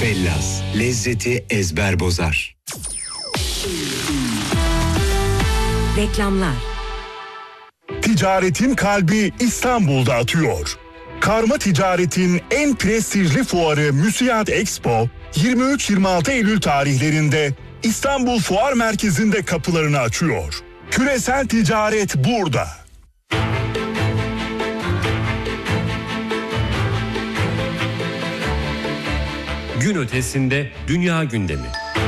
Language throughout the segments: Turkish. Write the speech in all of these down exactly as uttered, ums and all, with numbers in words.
Fellaz, lezzeti ezber bozar. Reklamlar. Ticaretin kalbi İstanbul'da atıyor. Karma ticaretin en prestijli fuarı Müsiyat Expo yirmi üç yirmi altı Eylül tarihlerinde İstanbul Fuar Merkezi'nde kapılarını açıyor. Küresel ticaret burada. Gün ötesinde dünya gündemi.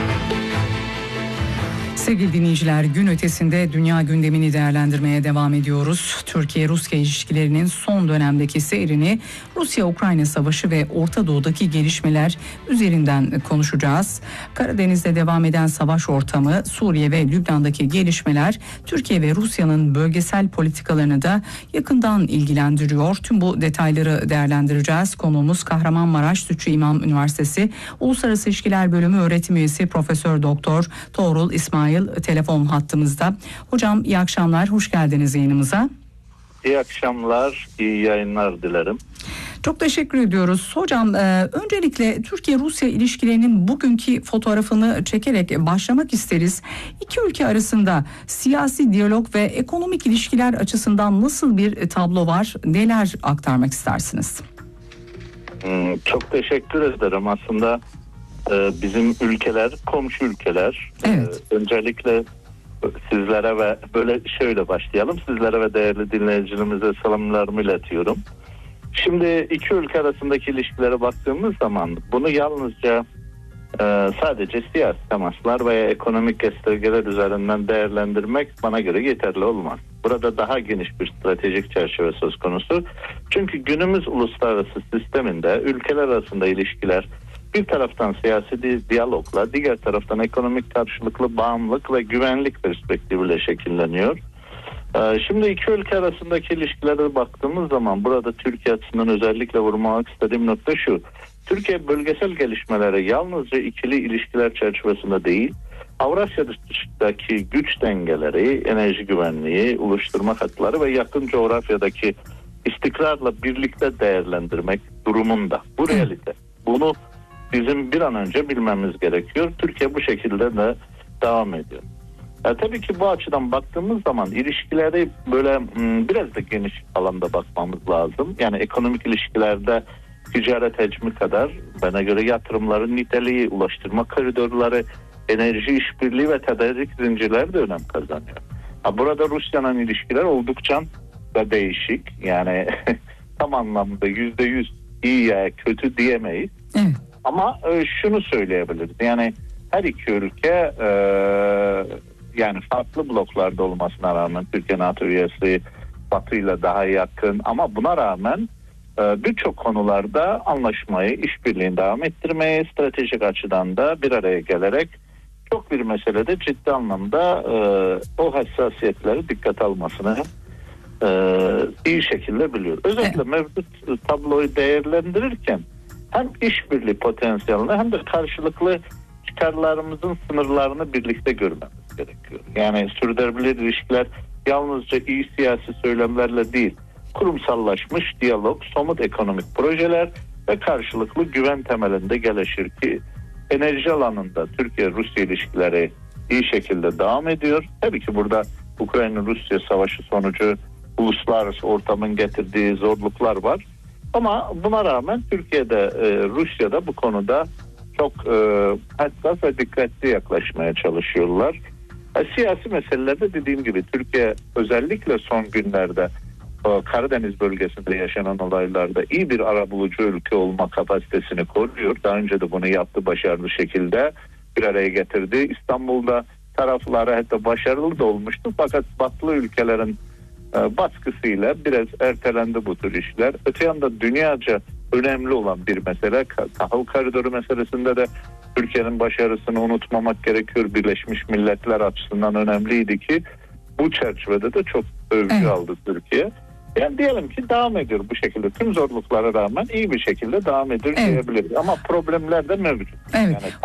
Sevgili dinleyiciler, gün ötesinde dünya gündemini değerlendirmeye devam ediyoruz. Türkiye-Rusya ilişkilerinin son dönemdeki seyrini, Rusya-Ukrayna savaşı ve Orta Doğu'daki gelişmeler üzerinden konuşacağız. Karadeniz'de devam eden savaş ortamı, Suriye ve Lübnan'daki gelişmeler, Türkiye ve Rusya'nın bölgesel politikalarını da yakından ilgilendiriyor. Tüm bu detayları değerlendireceğiz. Konuğumuz Kahramanmaraş Sütçü İmam Üniversitesi Uluslararası İlişkiler Bölümü öğretim üyesi Profesör Doktor Tuğrul İsmail telefon hattımızda. Hocam iyi akşamlar, hoş geldiniz yayınımıza. İyi akşamlar, iyi yayınlar dilerim. Çok teşekkür ediyoruz. Hocam e, öncelikle Türkiye-Rusya ilişkilerinin bugünkü fotoğrafını çekerek başlamak isteriz. İki ülke arasında siyasi diyalog ve ekonomik ilişkiler açısından nasıl bir tablo var? Neler aktarmak istersiniz? Hmm, çok teşekkür ederim. Aslında e, bizim ülkeler komşu ülkeler. Evet. E, öncelikle sizlere ve böyle şöyle başlayalım. Sizlere ve değerli dinleyicilerimize selamlarımı iletiyorum. Şimdi iki ülke arasındaki ilişkilere baktığımız zaman bunu yalnızca e, sadece siyasi temaslar veya ekonomik göstergeler üzerinden değerlendirmek bana göre yeterli olmaz. Burada daha geniş bir stratejik çerçeve söz konusu. Çünkü günümüz uluslararası sisteminde ülkeler arasında ilişkiler bir taraftan siyasi di- diyalogla, diğer taraftan ekonomik karşılıklı bağımlılık ve güvenlik perspektifiyle şekilleniyor. Ee, şimdi iki ülke arasındaki ilişkilere baktığımız zaman burada Türkiye açısından özellikle vurmak istediğim nokta şu. Türkiye bölgesel gelişmelere yalnızca ikili ilişkiler çerçevesinde değil, Avrasya'daki güç dengeleri, enerji güvenliği, oluşturma hatları ve yakın coğrafyadaki istikrarla birlikte değerlendirmek durumunda. Bu realite. Bunu bizim bir an önce bilmemiz gerekiyor. Türkiye bu şekilde de devam ediyor. E, tabii ki bu açıdan baktığımız zaman ilişkileri böyle m, biraz da geniş alanda bakmamız lazım. Yani ekonomik ilişkilerde ticaret hacmi kadar bana göre yatırımların niteliği, ulaştırma koridorları, enerji işbirliği ve tedarik zincirleri de önem kazanıyor. Ha, burada Rusya'nın ilişkiler oldukça da değişik. Yani tam anlamda yüzde yüz iyi ya kötü diyemeyiz. Evet. Ama e, şunu söyleyebiliriz. Yani her iki ülke e, yani farklı bloklarda olmasına rağmen Türkiye NATO üyesi, Batı ile daha yakın ama buna rağmen e, birçok konularda anlaşmayı, işbirliğini devam ettirmeyi, stratejik açıdan da bir araya gelerek çok bir meselede ciddi anlamda e, o hassasiyetleri dikkat almasını e, iyi şekilde biliyor. Özellikle mevcut tabloyu değerlendirirken hem işbirliği potansiyelini hem de karşılıklı çıkarlarımızın sınırlarını birlikte görmemiz gerekiyor. Yani sürdürülebilir ilişkiler yalnızca iyi siyasi söylemlerle değil, kurumsallaşmış diyalog, somut ekonomik projeler ve karşılıklı güven temelinde gelişir ki enerji alanında Türkiye-Rusya ilişkileri iyi şekilde devam ediyor. Tabii ki burada Ukrayna-Rusya savaşı sonucu uluslararası ortamın getirdiği zorluklar var. Ama buna rağmen Türkiye'de, e, Rusya'da bu konuda çok e, hassas ve dikkatli yaklaşmaya çalışıyorlar. E, siyasi meselelerde dediğim gibi Türkiye özellikle son günlerde e, Karadeniz bölgesinde yaşanan olaylarda iyi bir arabulucu ülke olma kapasitesini koruyor. Daha önce de bunu yaptı başarılı şekilde bir araya getirdi. İstanbul'da tarafları hatta başarılı da olmuştu fakat batılı ülkelerin baskısıyla biraz ertelendi bu tür işler. Öte yanda dünyaca önemli olan bir mesele tahıl koridoru meselesinde de Türkiye'nin başarısını unutmamak gerekiyor. Birleşmiş Milletler açısından önemliydi ki bu çerçevede de çok övgü evet. aldı Türkiye. Yani diyelim ki devam ediyor bu şekilde. Tüm zorluklara rağmen iyi bir şekilde devam ediyor evet. diyebiliriz. Ama problemler de mevcut. Evet. Yani